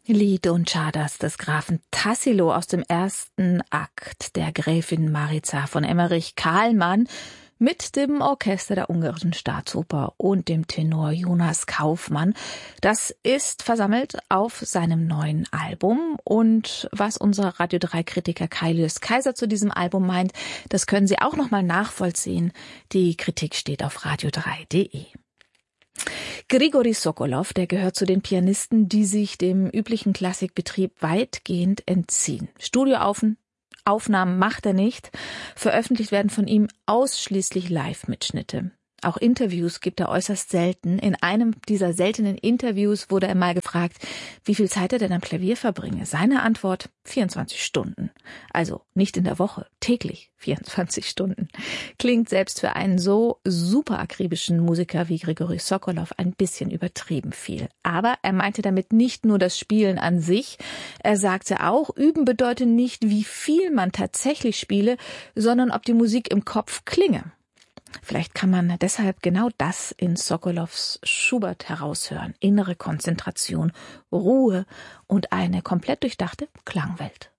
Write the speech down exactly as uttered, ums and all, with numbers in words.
Lied und Czadas des Grafen Tassilo aus dem ersten Akt der Gräfin Marica von Emmerich Kahlmann mit dem Orchester der Ungarischen Staatsoper und dem Tenor Jonas Kaufmann. Das ist versammelt auf seinem neuen Album. Und was unser Radio drei Kritiker Kaius Kaiser zu diesem Album meint, das können Sie auch noch mal nachvollziehen. Die Kritik steht auf radio drei punkt de. Grigori Sokolow, der gehört zu den Pianisten, die sich dem üblichen Klassikbetrieb weitgehend entziehen. Studioaufnahmen macht er nicht. Veröffentlicht werden von ihm ausschließlich Live-Mitschnitte. Auch Interviews gibt er äußerst selten. In einem dieser seltenen Interviews wurde er mal gefragt, wie viel Zeit er denn am Klavier verbringe. Seine Antwort: vierundzwanzig Stunden. Also nicht in der Woche, täglich vierundzwanzig Stunden. Klingt selbst für einen so super akribischen Musiker wie Grigori Sokolow ein bisschen übertrieben viel. Aber er meinte damit nicht nur das Spielen an sich. Er sagte auch, üben bedeutet nicht, wie viel man tatsächlich spiele, sondern ob die Musik im Kopf klinge. Vielleicht kann man deshalb genau das in Sokolows Schubert heraushören. Innere Konzentration, Ruhe und eine komplett durchdachte Klangwelt.